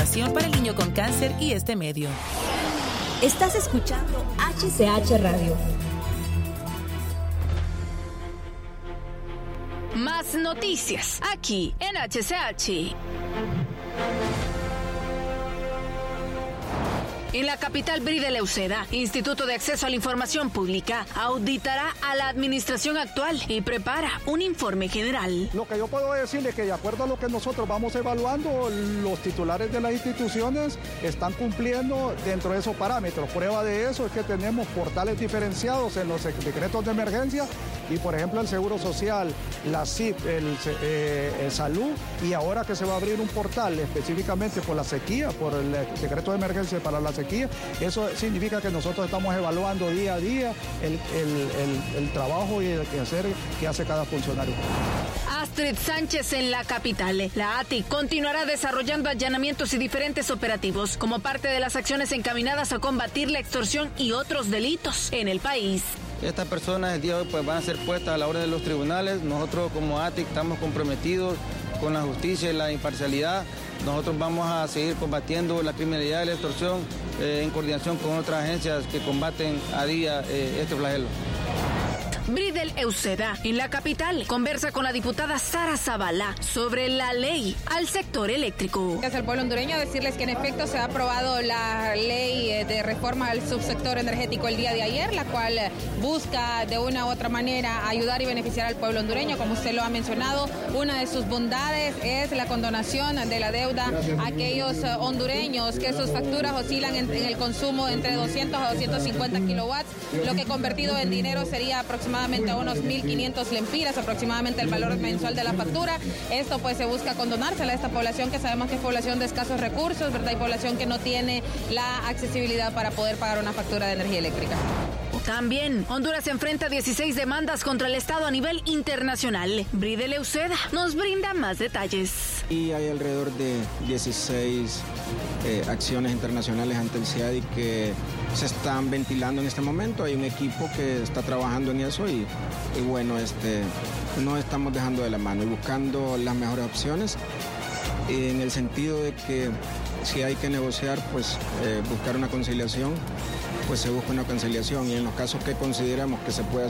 información para el niño con cáncer y este medio. Estás escuchando HCH Radio. Más noticias aquí en HCH. En la capital, Brida Leuceda, Instituto de Acceso a la Información Pública, auditará a la administración actual y prepara un informe general. Lo que yo puedo decirle es que de acuerdo a lo que nosotros vamos evaluando, los titulares de las instituciones están cumpliendo dentro de esos parámetros. Prueba de eso es que tenemos portales diferenciados en los decretos de emergencia y, por ejemplo, el Seguro Social, la CIP, el Salud, y ahora que se va a abrir un portal específicamente por la sequía, por el decreto de emergencia para la sequía, eso significa que nosotros estamos evaluando día a día el trabajo y el quehacer que hace cada funcionario. Astrid Sánchez en la capital. La ATI continuará desarrollando allanamientos y diferentes operativos como parte de las acciones encaminadas a combatir la extorsión y otros delitos en el país. Estas personas el día de hoy pues, van a ser puestas a la orden de los tribunales. Nosotros como ATI estamos comprometidos con la justicia y la imparcialidad. Nosotros vamos a seguir combatiendo la criminalidad y la extorsión en coordinación con otras agencias que combaten a día este flagelo. Brida Leuceda, en la capital, conversa con la diputada Sara Zavala sobre la ley al sector eléctrico. Al pueblo hondureño decirles que en efecto se ha aprobado la ley de reforma al subsector energético el día de ayer, la cual busca de una u otra manera ayudar y beneficiar al pueblo hondureño. Como usted lo ha mencionado, una de sus bondades es la condonación de la deuda a aquellos hondureños que sus facturas oscilan en el consumo entre 200 a 250 kilowatts, lo que convertido en dinero sería aproximadamente a unos 1.500 lempiras, aproximadamente el valor mensual de la factura. Esto pues se busca condonársela a esta población que sabemos que es población de escasos recursos, ¿verdad? Y población que no tiene la accesibilidad para poder pagar una factura de energía eléctrica. También, Honduras enfrenta 16 demandas contra el Estado a nivel internacional. Brida Leuceda nos brinda más detalles. Y hay alrededor de 16 acciones internacionales ante el CIADI que se están ventilando en este momento. Hay un equipo que está trabajando en eso y bueno, no estamos dejando de la mano y buscando las mejores opciones en el sentido de que si hay que negociar, pues buscar una conciliación, pues se busca una conciliación y en los casos que consideramos que se puede